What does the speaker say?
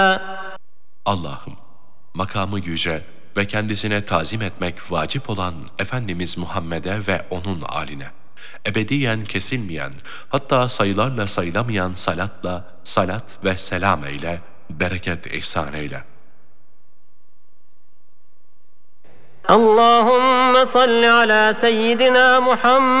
Allah'ım, makamı yüce ve kendisine tazim etmek vacip olan Efendimiz Muhammed'e ve onun âline, ebediyen kesilmeyen, hatta sayılarla sayılamayan salat ve selam eyle, bereket ihsan eyle. Allahümme salli ala seyyidina Muhammed